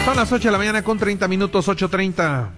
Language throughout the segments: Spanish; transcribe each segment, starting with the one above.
Son las 8 de la mañana con 30 minutos, 8:30.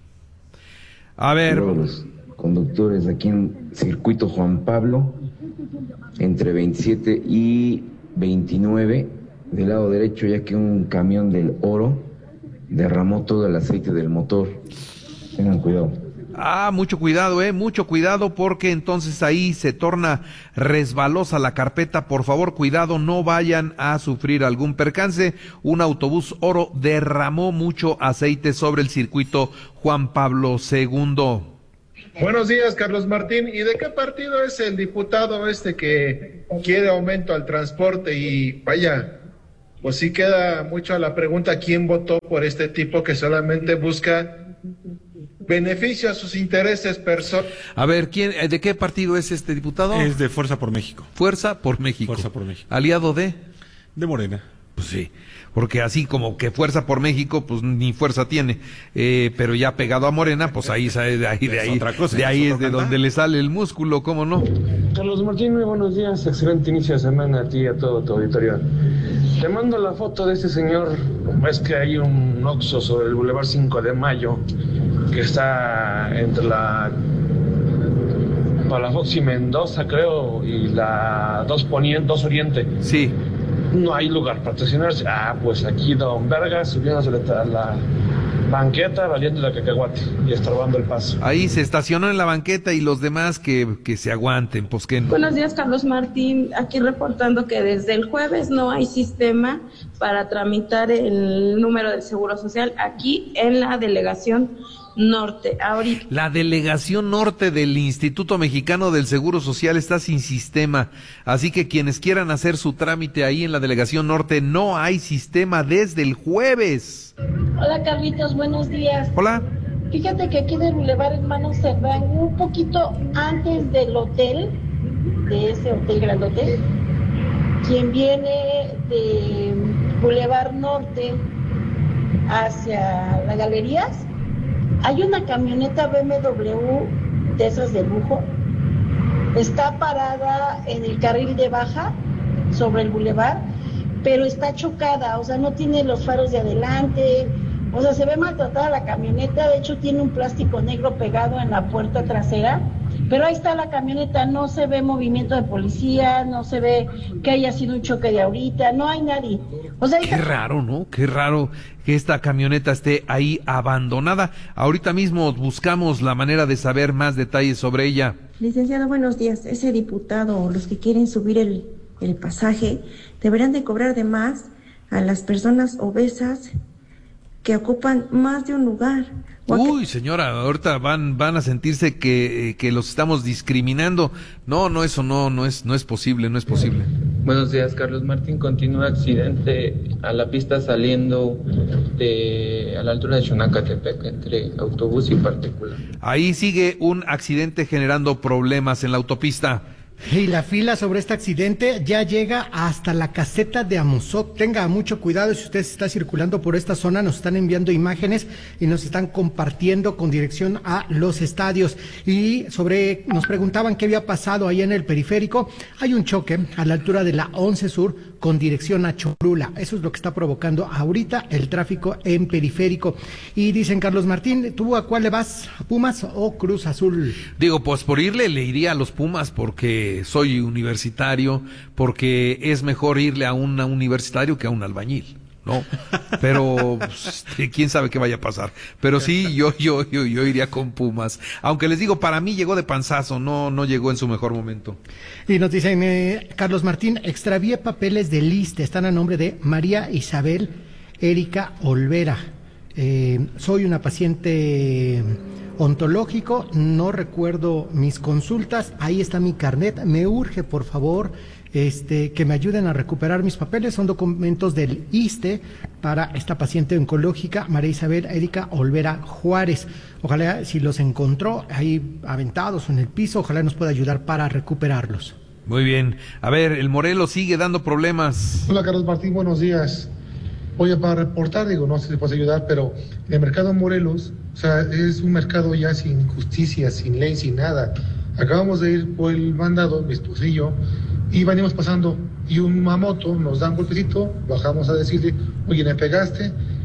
A ver. Los conductores aquí en Circuito Juan Pablo, entre 27 y 29, del lado derecho, ya que un camión del Oro derramó todo el aceite del motor. Tengan cuidado. Mucho cuidado porque entonces ahí se torna resbalosa la carpeta. Por favor, cuidado, no vayan a sufrir algún percance. Un autobús Oro derramó mucho aceite sobre el circuito Juan Pablo II. Buenos días, Carlos Martín. ¿Y de qué partido es el diputado que quiere aumento al transporte? Y vaya, pues sí queda mucho a la pregunta, ¿quién votó por este tipo que solamente busca beneficio a sus intereses personales? A ver, ¿de qué partido es este diputado? Es de Fuerza por México. Fuerza por México. Fuerza por México. ¿Aliado de? De Morena. Pues sí, porque así como que Fuerza por México, pues ni fuerza tiene, pero ya pegado a Morena, pues ahí sale, de ahí es de donde le sale el músculo, ¿cómo no? Carlos Martín, muy buenos días, excelente inicio de semana a ti y a todo tu auditorio. Te mando la foto de este señor. Es que hay un Oxxo sobre el Boulevard 5 de Mayo que está entre la Palafox y Mendoza, creo, y la 2 Oriente. Sí. No hay lugar para estacionarse. Pues aquí don Vergas subiéndose a la banqueta, valiendo la cacahuate y estorbando el paso. Ahí se estacionó en la banqueta y los demás que se aguanten, pues que... Buenos días, Carlos Martín, aquí reportando que desde el jueves no hay sistema para tramitar el número del Seguro Social aquí en la delegación norte. Ahorita. La delegación norte del Instituto Mexicano del Seguro Social está sin sistema, así que quienes quieran hacer su trámite ahí en la delegación norte, no hay sistema desde el jueves. Hola Carlitos, buenos días. Hola. Fíjate que aquí del Boulevard Hermano Cerdán, un poquito antes del hotel, de ese hotel grandote, quien viene de Boulevard Norte hacia las galerías, hay una camioneta BMW de esas de lujo, está parada en el carril de baja sobre el bulevar, pero está chocada, o sea, no tiene los faros de adelante, o sea, se ve maltratada la camioneta, de hecho tiene un plástico negro pegado en la puerta trasera, pero ahí está la camioneta, no se ve movimiento de policía, no se ve que haya sido un choque de ahorita, no hay nadie. O sea, qué raro, ¿no? Qué raro que esta camioneta esté ahí abandonada. Ahorita mismo buscamos la manera de saber más detalles sobre ella. Licenciado, buenos días. Ese diputado o los que quieren subir el pasaje deberán de cobrar de más a las personas obesas que ocupan más de un lugar. Uy, señora, ahorita van a sentirse que los estamos discriminando. No, eso no es posible. Buenos días, Carlos Martín. Continúa accidente a la pista saliendo a la altura de Xonacatepec, entre autobús y particular. Ahí sigue un accidente generando problemas en la autopista. Y la fila sobre este accidente ya llega hasta la caseta de Amozoc. Tenga mucho cuidado si usted está circulando por esta zona. Nos están enviando imágenes y nos están compartiendo con dirección a los estadios. Y nos preguntaban qué había pasado ahí en el periférico. Hay un choque a la altura de la 11 Sur con dirección a Cholula. Eso es lo que está provocando ahorita el tráfico en periférico. Y dicen, Carlos Martín, ¿tú a cuál le vas? ¿A Pumas o Cruz Azul? Digo, pues por irle le iría a los Pumas porque soy universitario, porque es mejor irle a un universitario que a un albañil, ¿no? Pero pues, quién sabe qué vaya a pasar. Pero sí, yo iría con Pumas. Aunque les digo, para mí llegó de panzazo, no llegó en su mejor momento. Y nos dicen, Carlos Martín, extravié papeles del ISSSTE, están a nombre de María Isabel Erika Olvera. Soy una paciente ontológico, no recuerdo mis consultas, ahí está mi carnet, me urge por favor que me ayuden a recuperar mis papeles, son documentos del ISSSTE para esta paciente oncológica María Isabel Erika Olvera Juárez. Ojalá si los encontró ahí aventados o en el piso, ojalá nos pueda ayudar para recuperarlos. Muy bien, a ver, el Morelos sigue dando problemas. Hola Carlos Martín, buenos días. Oye, para reportar, no sé si puedes ayudar, pero el mercado Morelos, o sea, es un mercado ya sin justicia, sin ley, sin nada. Acabamos de ir por el mandado, mi esposo y yo, y venimos pasando, y una moto nos da un golpecito, bajamos a decirle, oye, me pegaste,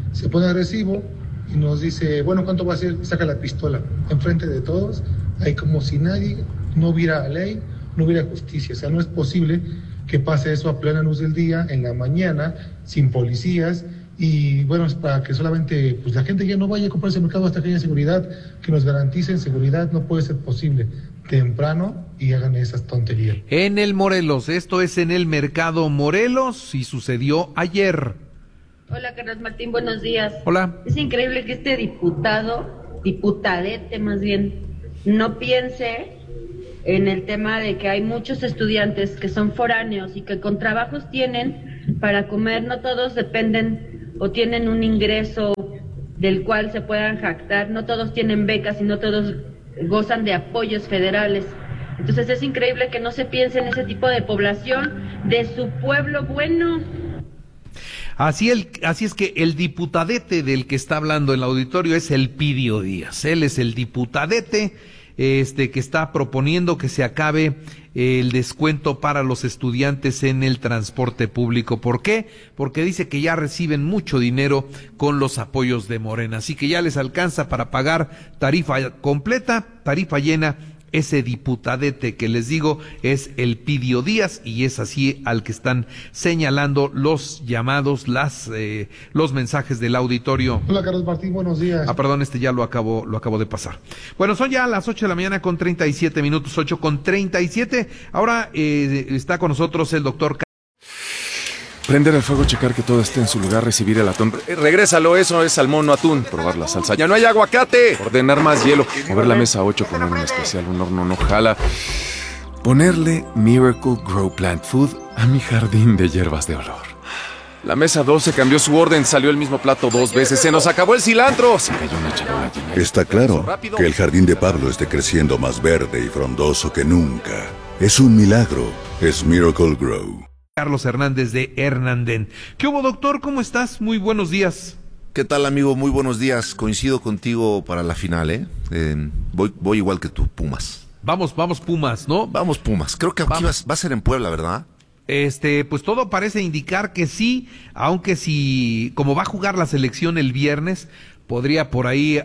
se pone agresivo y nos dice, bueno, ¿cuánto va a ser? Saca la pistola enfrente de todos, ahí como si no hubiera ley, no hubiera justicia. O sea, no es posible que pase eso a plena luz del día, en la mañana, sin policías. Y bueno, es para que solamente pues, la gente ya no vaya a comprarse el mercado hasta que haya seguridad, que nos garanticen seguridad. No puede ser posible temprano y hagan esas tonterías. En el Morelos, esto es en el Mercado Morelos y sucedió ayer. Hola Carlos Martín, buenos días. Hola. Es increíble que este diputadete más bien, no piense en el tema de que hay muchos estudiantes que son foráneos y que con trabajos tienen para comer, no todos dependen o tienen un ingreso del cual se puedan jactar, no todos tienen becas y no todos gozan de apoyos federales. Entonces es increíble que no se piense en ese tipo de población de su pueblo bueno. Así es que el diputadete del que está hablando el auditorio es Elpidio Díaz. Él es el diputadete que está proponiendo que se acabe el descuento para los estudiantes en el transporte público. ¿Por qué? Porque dice que ya reciben mucho dinero con los apoyos de Morena, así que ya les alcanza para pagar tarifa completa, tarifa llena. Ese diputadete que les digo es Elpidio Díaz y es así al que están señalando los llamados, los mensajes del auditorio. Hola Carlos Martín, buenos días. Perdón, ya lo acabo de pasar. Bueno, son ya las 8 de la mañana con 37 minutos, 8:37. Ahora está con nosotros el doctor. Prender el fuego, checar que todo esté en su lugar, recibir el atún. Regrésalo, eso es salmón, no atún. Probar la salsa. ¡Ya no hay aguacate! Ordenar más hielo. Mover la mesa 8 con un especial, un horno no jala. Ponerle Miracle Grow Plant Food a mi jardín de hierbas de olor. La mesa 12 cambió su orden, salió el mismo plato 2 veces. ¡Se nos acabó el cilantro! Se cayó una charola llena. Está claro que el jardín de Pablo esté creciendo más verde y frondoso que nunca. Es un milagro. Es Miracle Grow. Carlos Hernández de Hernanden. ¿Qué hubo, doctor? ¿Cómo estás? Muy buenos días. ¿Qué tal, amigo? Muy buenos días. Coincido contigo para la final, ¿eh? Voy igual que tú, Pumas. Vamos Pumas, ¿no? Vamos Pumas. Creo que aquí va a ser en Puebla, ¿verdad? Pues todo parece indicar que sí, aunque si, como va a jugar la selección el viernes, podría por ahí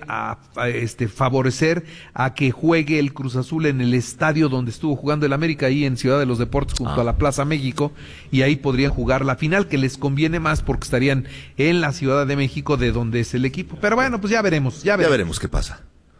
favorecer a que juegue el Cruz Azul en el estadio donde estuvo jugando el América, ahí en Ciudad de los Deportes junto a la Plaza México, y ahí podrían jugar la final, que les conviene más porque estarían en la Ciudad de México, de donde es el equipo. Pero bueno, pues ya veremos qué pasa.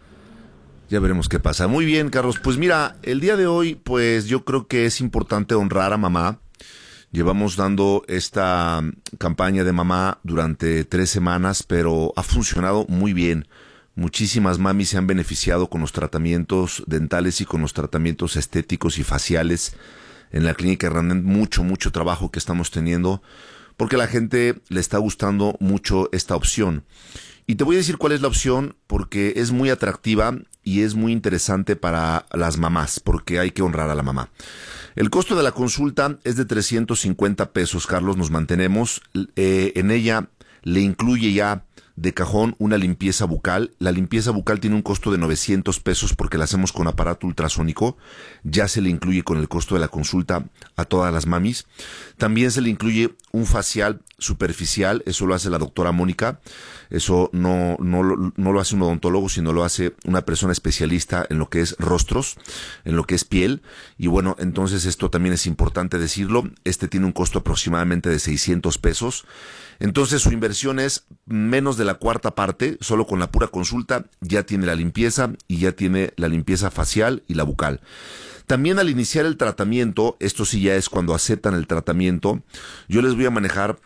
Ya veremos qué pasa. Muy bien, Carlos. Pues mira, el día de hoy, pues yo creo que es importante honrar a mamá. Llevamos dando esta campaña de mamá durante 3 semanas, pero ha funcionado muy bien. Muchísimas mamis se han beneficiado con los tratamientos dentales y con los tratamientos estéticos y faciales en la clínica Hernanden. Mucho trabajo que estamos teniendo, porque a la gente le está gustando mucho esta opción. Y te voy a decir cuál es la opción, porque es muy atractiva y es muy interesante para las mamás, porque hay que honrar a la mamá. El costo de la consulta es de 350 pesos, Carlos, nos mantenemos. En ella le incluye ya de cajón una limpieza bucal. La limpieza bucal tiene un costo de 900 pesos porque la hacemos con aparato ultrasónico. Ya se le incluye con el costo de la consulta a todas las mamis. También se le incluye un facial superficial, eso lo hace la doctora Mónica. Eso no lo hace un odontólogo, sino lo hace una persona especialista en lo que es rostros, en lo que es piel. Y bueno, entonces esto también es importante decirlo. Tiene un costo aproximadamente de 600 pesos. Entonces su inversión es menos de la cuarta parte. Solo con la pura consulta ya tiene la limpieza, y ya tiene la limpieza facial y la bucal. También al iniciar el tratamiento, esto sí ya es cuando aceptan el tratamiento, yo les voy a manejar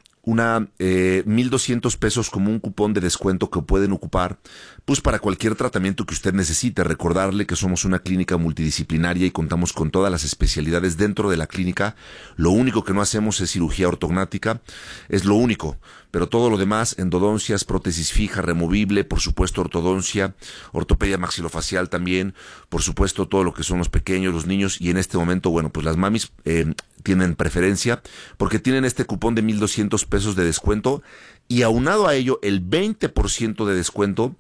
1,200 pesos como un cupón de descuento que pueden ocupar pues para cualquier tratamiento que usted necesite. Recordarle que somos una clínica multidisciplinaria y contamos con todas las especialidades dentro de la clínica. Lo único que no hacemos es cirugía ortognática, es lo único, pero todo lo demás, endodoncias, prótesis fija, removible, por supuesto ortodoncia, ortopedia maxilofacial también, por supuesto todo lo que son los pequeños, los niños, y en este momento, bueno, pues las mamis tienen preferencia porque tienen este cupón de 1,200 pesos de descuento, y aunado a ello el 20% de descuento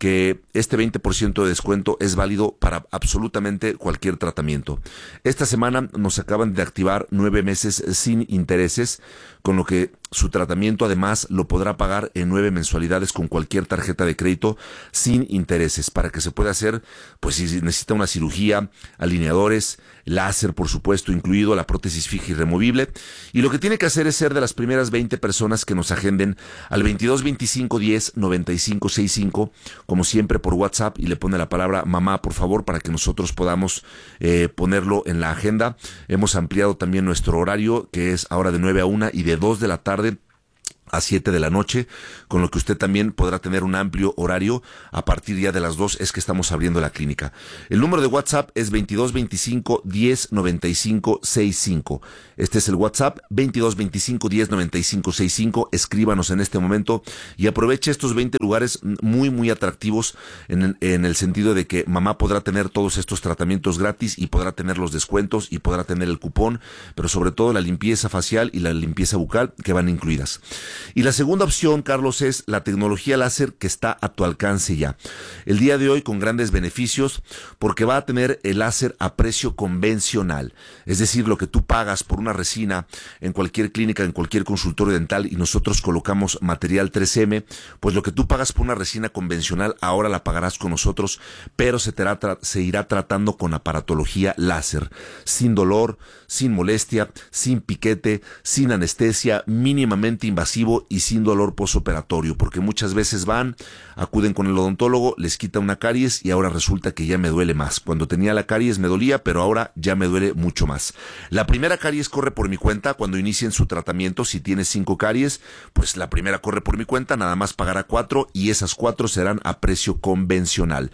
porque este 20% de descuento es válido para absolutamente cualquier tratamiento. Esta semana nos acaban de activar 9 meses sin intereses, con lo que su tratamiento además lo podrá pagar en 9 mensualidades con cualquier tarjeta de crédito sin intereses, para que se pueda hacer, pues si necesita una cirugía, alineadores, láser por supuesto incluido, la prótesis fija y removible. Y lo que tiene que hacer es ser de las primeras 20 personas que nos agenden al 22 25 10 95 65, como siempre por WhatsApp, y le pone la palabra mamá por favor, para que nosotros podamos ponerlo en la agenda. Hemos ampliado también nuestro horario, que es ahora de 9 a 1 y de 2 de la tarde a 7 de la noche, con lo que usted también podrá tener un amplio horario. A partir ya de las 2 es que estamos abriendo la clínica. El número de WhatsApp es 22 25 10 95 65. Este es el WhatsApp, 22 25 10 95 65. Escríbanos en este momento y aproveche estos 20 lugares muy atractivos en el sentido de que mamá podrá tener todos estos tratamientos gratis y podrá tener los descuentos y podrá tener el cupón, pero sobre todo la limpieza facial y la limpieza bucal que van incluidas. Y la segunda opción, Carlos, es la tecnología láser, que está a tu alcance ya. El día de hoy con grandes beneficios, porque va a tener el láser a precio convencional. Es decir, lo que tú pagas por una resina en cualquier clínica, en cualquier consultorio dental, y nosotros colocamos material 3M, pues lo que tú pagas por una resina convencional, ahora la pagarás con nosotros, pero se irá tratando con aparatología láser. Sin dolor, sin molestia, sin piquete, sin anestesia, mínimamente invasivo y sin dolor posoperatorio, porque muchas veces acuden con el odontólogo, les quita una caries y ahora resulta que ya me duele más. Cuando tenía la caries me dolía, pero ahora ya me duele mucho más. La primera caries corre por mi cuenta cuando inicien su tratamiento. Si tienes 5 caries, pues la primera corre por mi cuenta, nada más pagará 4 y esas 4 serán a precio convencional.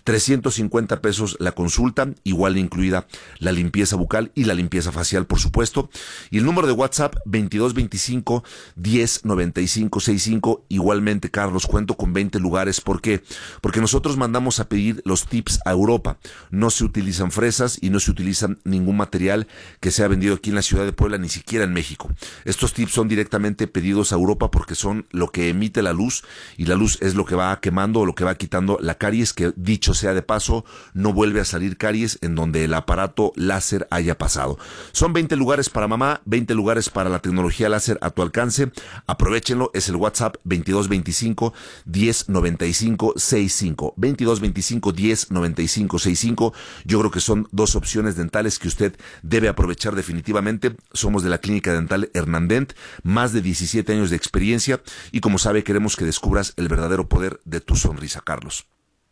350 pesos la consulta, igual incluida la limpieza bucal y la limpieza facial, por supuesto. Y el número de WhatsApp 22 25 10 95 65. Igualmente, Carlos, cuento con 20 lugares. ¿Por qué? Porque nosotros mandamos a pedir los tips a Europa. No se utilizan fresas y no se utilizan ningún material que sea vendido aquí en la ciudad de Puebla, ni siquiera en México. Estos tips son directamente pedidos a Europa porque son lo que emite la luz, y la luz es lo que va quemando o lo que va quitando la caries, que dicho sea de paso, no vuelve a salir caries en donde el aparato láser haya pasado. Son 20 lugares para mamá, 20 lugares para la tecnología láser a tu alcance. Aprovéchenlo, es el WhatsApp 22 25 10 95 65. 22 25 10 95 65. Yo creo que son 2 opciones dentales que usted debe aprovechar definitivamente. Somos de la Clínica Dental Hernandent, más de 17 años de experiencia, y como sabe, queremos que descubras el verdadero poder de tu sonrisa, Carlos.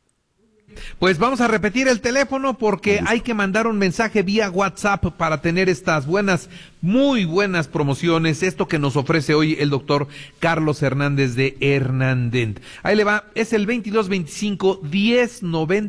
Pues vamos a repetir el teléfono porque hay que mandar un mensaje vía WhatsApp para tener estas muy buenas promociones, esto que nos ofrece hoy el doctor Carlos Hernández de Hernandent. Ahí le va, es el 22 25 10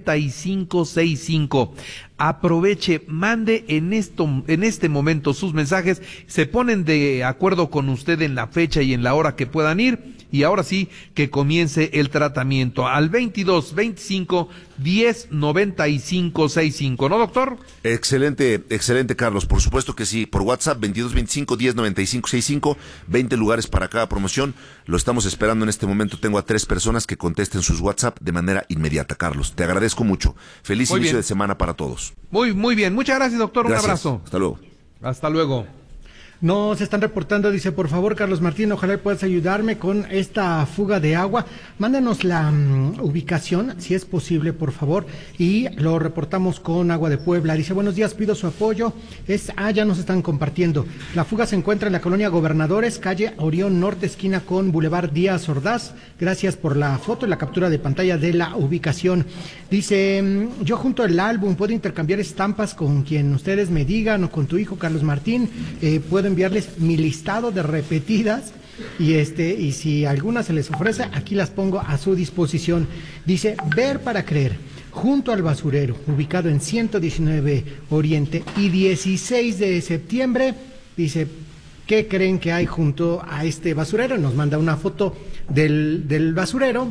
95 65. Aproveche, mande en este momento sus mensajes, se ponen de acuerdo con usted en la fecha y en la hora que puedan ir, y ahora sí que comience el tratamiento al 22 25 10 95 65, ¿no, doctor? Excelente, Carlos, por supuesto que sí. Por WhatsApp 22 25 10 95 65, 20 lugares para cada promoción. Lo estamos esperando en este momento. Tengo a 3 personas que contesten sus WhatsApp de manera inmediata, Carlos. Te agradezco mucho. Feliz inicio de semana para todos. Muy bien. Muchas gracias, doctor. Gracias. Un abrazo. Hasta luego. Hasta luego. Nos están reportando, dice, por favor, Carlos Martín, ojalá puedas ayudarme con esta fuga de agua. Mándanos la ubicación, si es posible, por favor, y lo reportamos con Agua de Puebla. Dice, buenos días, pido su apoyo. Ya nos están compartiendo. La fuga se encuentra en la colonia Gobernadores, calle Orión Norte, esquina con Boulevard Díaz Ordaz. Gracias por la foto y la captura de pantalla de la ubicación. Dice, yo junto al álbum puedo intercambiar estampas con quien ustedes me digan, o con tu hijo Carlos Martín. Puedo enviarles mi listado de repetidas y si alguna se les ofrece, aquí las pongo a su disposición. Dice, ver para creer, junto al basurero, ubicado en 119 Oriente y 16 de septiembre. Dice, ¿qué creen que hay junto a este basurero? Nos manda una foto del basurero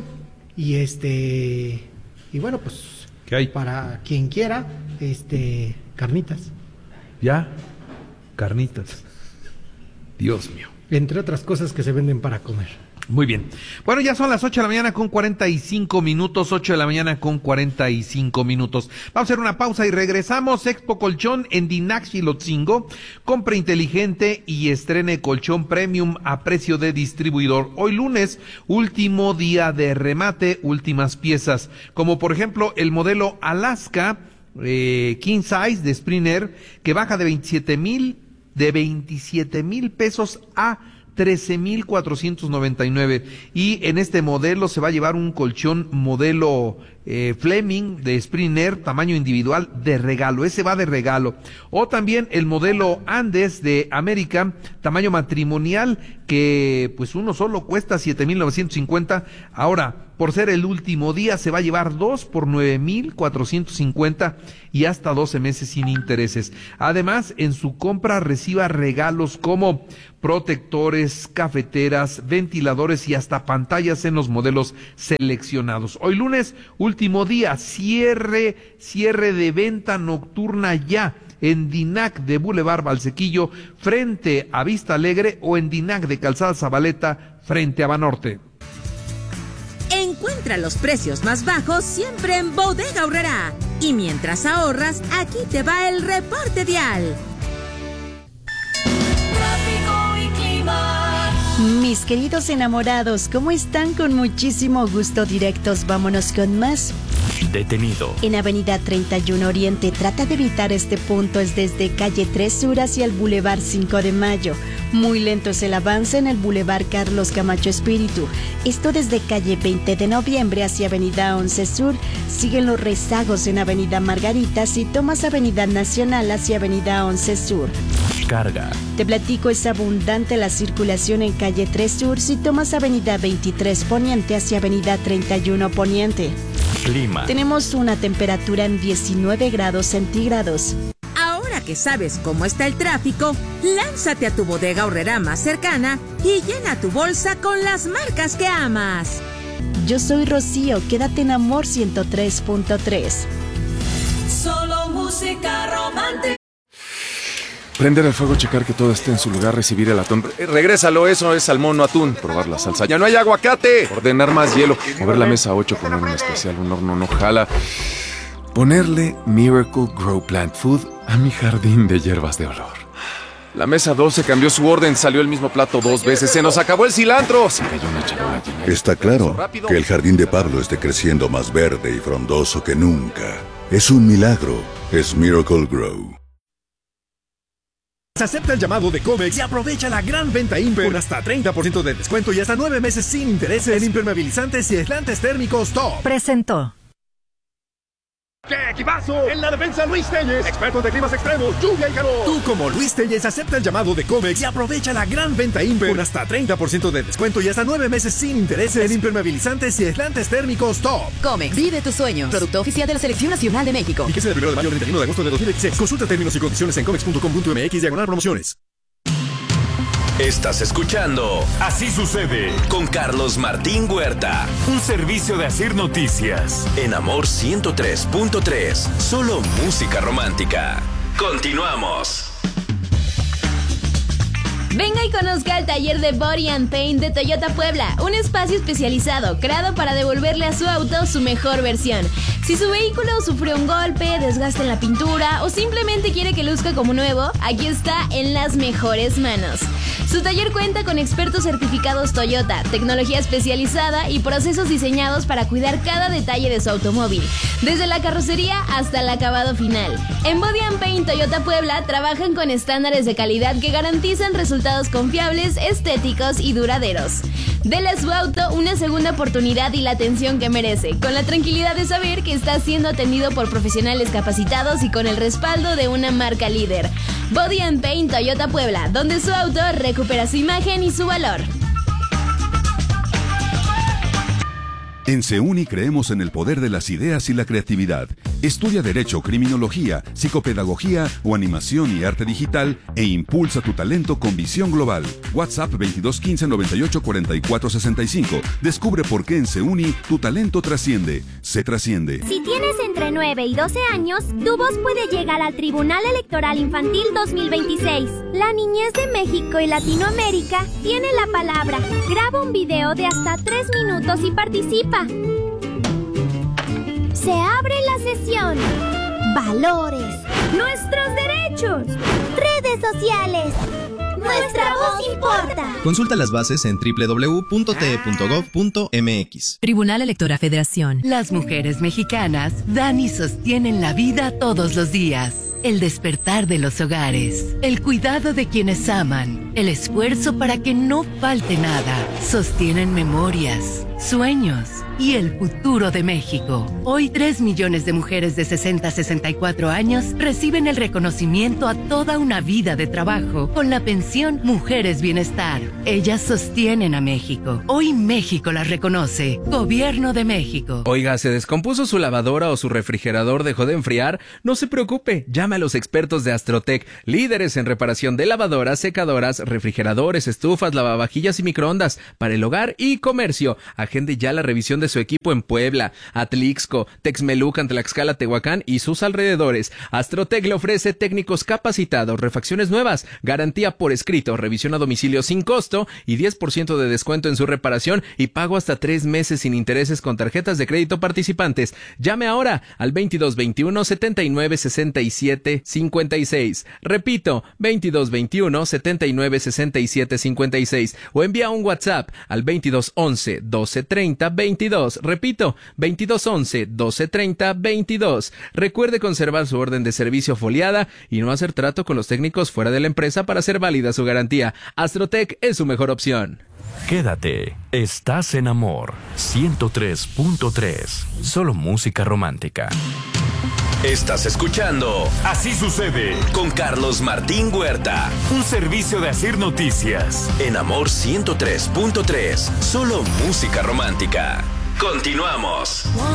y bueno, pues ¿qué hay? Para quien quiera, carnitas. ¿Ya? Carnitas. Dios mío. Entre otras cosas que se venden para comer. Muy bien. Bueno, ya son las 8 de la mañana con 45 minutos, 8 de la mañana con 45 minutos. Vamos a hacer una pausa y regresamos. Expo Colchón en Dinac Xilotzingo. Compre inteligente y estrene colchón premium a precio de distribuidor. Hoy lunes, último día de remate, últimas piezas. Como por ejemplo el modelo Alaska King Size de Springer, que baja de 27,000 pesos a 13,499, y en este modelo se va a llevar un colchón modelo Fleming de Springer, tamaño individual, de regalo. Ese va de regalo. O también el modelo Andes de América, tamaño matrimonial, que pues uno solo cuesta 7,950. Ahora, por ser el último día, se va a llevar 2 por 9,450 y hasta 12 meses sin intereses. Además, en su compra reciba regalos como protectores, cafeteras, ventiladores y hasta pantallas en los modelos seleccionados. Hoy lunes, último día, cierre de venta nocturna ya en Dinac de Boulevard Valsequillo frente a Vista Alegre, o en Dinac de Calzada Zabaleta frente a Banorte. Encuentra los precios más bajos siempre en Bodega Aurrerá. Y mientras ahorras, aquí te va el reporte vial. Mis queridos enamorados, ¿cómo están? Con muchísimo gusto, directos, vámonos con más. Detenido. En Avenida 31 Oriente, trata de evitar este punto, es desde calle 3 Sur hacia el Boulevard 5 de Mayo. Muy lento es el avance en el Boulevard Carlos Camacho Espíritu. Esto desde calle 20 de Noviembre hacia Avenida 11 Sur. Siguen los rezagos en Avenida Margarita si tomas Avenida Nacional hacia Avenida 11 Sur. Carga. Te platico, es abundante la circulación en calle 3 Sur si tomas Avenida 23 Poniente hacia Avenida 31 Poniente. Clima. Tenemos una temperatura en 19 grados centígrados. Ahora que sabes cómo está el tráfico, lánzate a tu Bodega Aurrerá más cercana y llena tu bolsa con las marcas que amas. Yo soy Rocío, quédate en Amor 103.3. Solo música romántica. Prender el fuego, checar que todo esté en su lugar, recibir el atún. Regrésalo, eso es salmón, no atún. Probar la salsa. ¡Ya no hay aguacate! Ordenar más hielo. Mover la mesa 8, poner un especial, un horno no jala. Ponerle Miracle Grow Plant Food a mi jardín de hierbas de olor. La mesa 12 cambió su orden, salió el mismo plato 2 veces. ¡Se nos acabó el cilantro! Se cayó una charola llena. Está claro que el jardín de Pablo esté creciendo más verde y frondoso que nunca. Es un milagro. Es Miracle Grow. Acepta el llamado de Comex y aprovecha la gran venta Imper con hasta 30% de descuento y hasta 9 meses sin intereses en impermeabilizantes y aislantes térmicos Top. Presentó. ¡Qué equipazo! En la defensa, Luis Telles, experto de climas extremos, lluvia y calor. Tú, como Luis Telles, acepta el llamado de Comex y aprovecha la gran venta Imper con hasta 30% de descuento y hasta 9 meses sin intereses en impermeabilizantes y aislantes térmicos Top. Comex, vive tus sueños. Producto oficial de la Selección Nacional de México. Fíjese del 1 de mayo al 31 de agosto de 2016. Consulta términos y condiciones en comex.com.mx/promociones. Estás escuchando Así Sucede con Carlos Martín Huerta, un servicio de Asir Noticias en Amor 103.3, solo música romántica. Continuamos. Venga y conozca el taller de Body and Paint de Toyota Puebla, un espacio especializado creado para devolverle a su auto su mejor versión. Si su vehículo sufrió un golpe, desgaste en la pintura o simplemente quiere que luzca como nuevo, aquí está en las mejores manos. Su taller cuenta con expertos certificados Toyota, tecnología especializada y procesos diseñados para cuidar cada detalle de su automóvil, desde la carrocería hasta el acabado final. En Body and Paint Toyota Puebla trabajan con estándares de calidad que garantizan resultados confiables, estéticos y duraderos. Dele a su auto una segunda oportunidad y la atención que merece, con la tranquilidad de saber que está siendo atendido por profesionales capacitados y con el respaldo de una marca líder. Body and Paint Toyota Puebla, donde su auto recupera su imagen y su valor. En CEUNI creemos en el poder de las ideas y la creatividad. Estudia Derecho, Criminología, Psicopedagogía o Animación y Arte Digital e impulsa tu talento con visión global. WhatsApp 2215 98 44 65. Descubre por qué en CEUNI tu talento trasciende. Se trasciende. Si tienes entre 9 y 12 años, tu voz puede llegar al Tribunal Electoral Infantil 2026. La niñez de México y Latinoamérica tiene la palabra. Graba un video de hasta 3 minutos y participa. Se abre la sesión. Valores. Nuestros derechos. Redes sociales. Nuestra voz importa. Consulta las bases en www.te.gov.mx. Tribunal Electoral Federación. Las mujeres mexicanas dan y sostienen la vida todos los días. El despertar de los hogares, el cuidado de quienes aman, el esfuerzo para que no falte nada, sostienen memorias, sueños y el futuro de México. Hoy 3 millones de mujeres de 60 a 64 años reciben el reconocimiento a toda una vida de trabajo con la pensión Mujeres Bienestar. Ellas sostienen a México. Hoy México las reconoce. Gobierno de México. Oiga, ¿se descompuso su lavadora o su refrigerador dejó de enfriar? No se preocupe, llame a los expertos de Astrotech, líderes en reparación de lavadoras, secadoras, refrigeradores, estufas, lavavajillas y microondas para el hogar y comercio. Agende ya la revisión de su equipo en Puebla, Atlixco, Texmelucan, Tlaxcala, Tehuacán y sus alrededores. Astrotech le ofrece técnicos capacitados, refacciones nuevas, garantía por escrito, revisión a domicilio sin costo y 10% de descuento en su reparación y pago hasta 3 meses sin intereses con tarjetas de crédito participantes. Llame ahora al 2221 79 67 56. Repito, 2221 79 67 56 o envía un WhatsApp al 2211 1230 22. Repito, 2211 1230 22. Recuerde conservar su orden de servicio foliada y no hacer trato con los técnicos fuera de la empresa para hacer válida su garantía. Astrotech es su mejor opción. Quédate, estás en Amor 103.3. Solo música romántica. Estás escuchando Así Sucede con Carlos Martín Huerta, un servicio de Asir Noticias en Amor 103.3. Solo música romántica. Continuamos.